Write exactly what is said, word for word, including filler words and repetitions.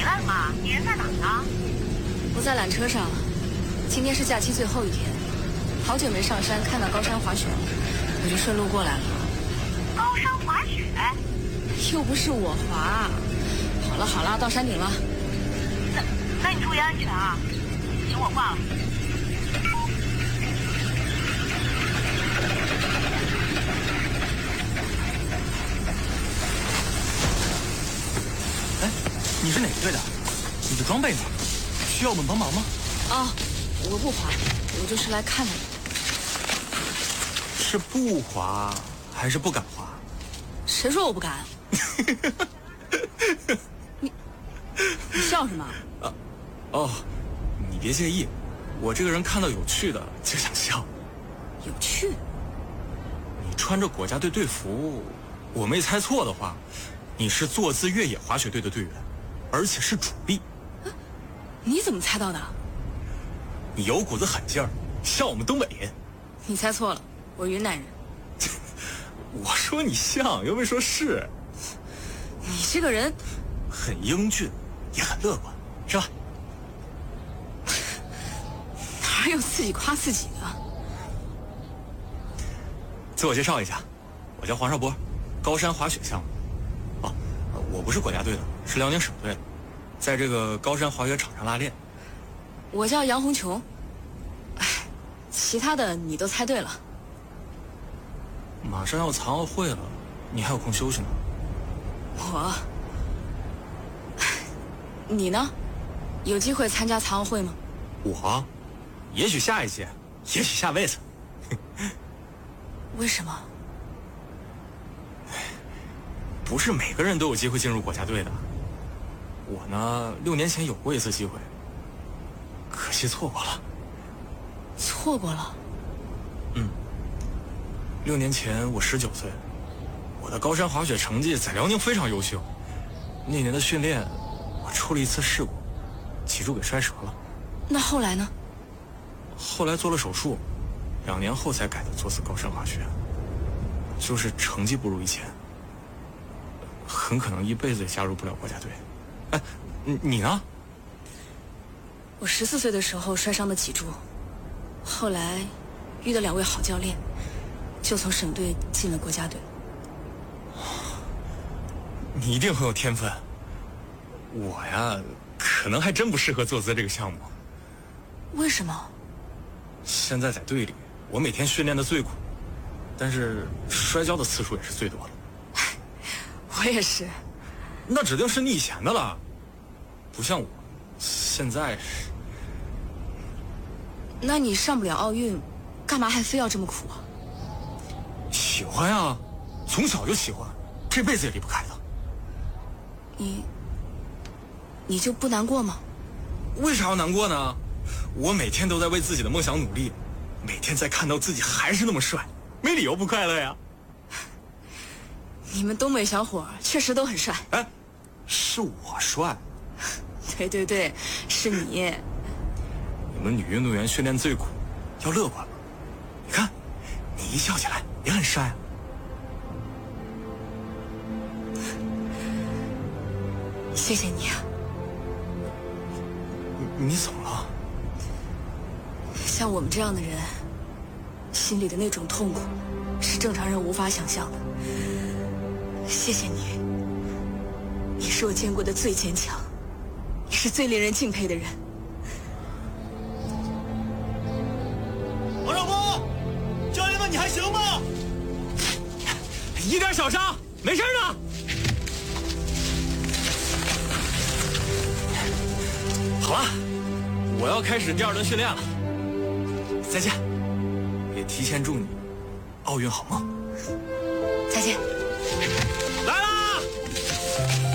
来了吗？你人在哪呢？ 不在缆车上，今天是假期最后一天，好久没上山看到高山滑雪了，我就顺路过来了。 高山滑雪？ 又不是我滑。好了好了，到山顶了。 那那你注意安全啊！行，我挂了。 哎，你是哪个队的？你的装备呢？需要我们帮忙吗？ 哦，我不滑，我就是来看看你。 是不滑还是不敢滑？ 谁说我不敢？你你笑什么？ 啊，哦，你别介意，我这个人看到有趣的就想笑。 有趣？ 你穿着国家队队服，我没猜错的话，你是坐姿越野滑雪队的队员，而且是主力。 啊，你怎么猜到的？ 你有股子狠劲儿，像我们东北人。 你猜错了，我云南人。 我说你像，又没说是。 你这个人很英俊，也很乐观，是吧？ 哪有自己夸自己的？ 自我介绍一下，我叫黄少波，高山滑雪项目。哦，我不是国家队的，是辽宁省队的，在这个高山滑雪场上拉练。 我叫杨红琼。哎，其他的你都猜对了。 马上要残奥会了，你还有空休息呢？ 我，你呢？有机会参加残奥会吗？ 我，也许下一届，也许下辈子。 为什么？ 不是每个人都有机会进入国家队的。我呢，六年前有过一次机会，可惜错过了。 错过了？ 嗯。六年前我十九岁，我的高山滑雪成绩在辽宁非常优秀。那年的训练，我出了一次事故，脊柱给摔折了。 那后来呢？ 后来做了手术，两年后才改的做次高山滑雪。就是成绩不如以前，很可能一辈子也加入不了国家队。哎，你你呢？ 我十四岁的时候摔伤的脊柱，后来遇到两位好教练，就从省队进了国家队。 你一定很有天分。我呀，可能还真不适合坐姿这个项目。 为什么？ 现在在队里，我每天训练的最苦，但是摔跤的次数也是最多的。 我也是。 那指定是你以前的了，不像我，现在是。 那你上不了奥运，干嘛还非要这么苦啊？ 喜欢呀，从小就喜欢，这辈子也离不开的。 你，你就不难过吗？ 为啥要难过呢？我每天都在为自己的梦想努力，每天在看到自己还是那么帅，没理由不快乐呀。 你们东北小伙确实都很帅。 哎，是我帅。 对对对，是你。 你们女运动员训练最苦，要乐观嘛。你看，你一笑起来也很帅啊。 谢谢你啊。 你你怎么了？ 像我们这样的人，心里的那种痛苦，是正常人无法想象的。谢谢你，你是我见过的最坚强，你是最令人敬佩的人。 王少波，教练问你还行吗？ 一点小伤，没事的。好了，我要开始第二轮训练了。再见，也提前祝你奥运好梦。 再见。 来啦！